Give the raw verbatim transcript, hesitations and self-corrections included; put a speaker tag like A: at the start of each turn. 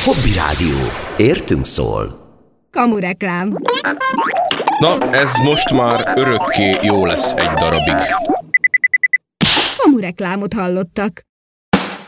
A: Hobby Rádió. Értünk szól.
B: Kamureklám.
C: Na, ez most már örökké jó lesz egy darabig.
B: Kamureklámot hallottak.